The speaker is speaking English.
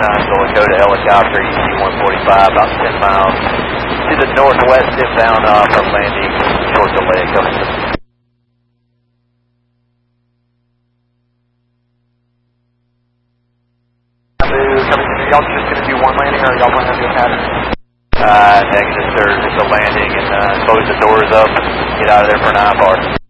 Lakota helicopter, EC-145, about 10 miles to the northwest inbound for landing, short delay coming to. Y'all just going to do one landing, or y'all want to do a pattern? Negative, sir. Just a landing and close the doors up. Get out of there for an IFR.